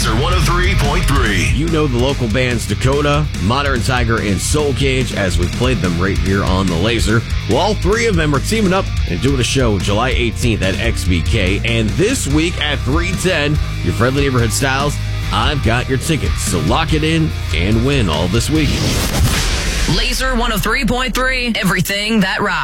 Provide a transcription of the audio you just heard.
Laser 103.3. You know the local bands Dakota, Modern Tiger, and Soul Cage as we played them right here on the Laser. Well, all three of them are teaming up and doing a show July 18th at XBK. And this week at 3:10, your friendly neighborhood Styles, I've got your tickets. So lock it in and win all this week. Laser 103.3, everything that rocks.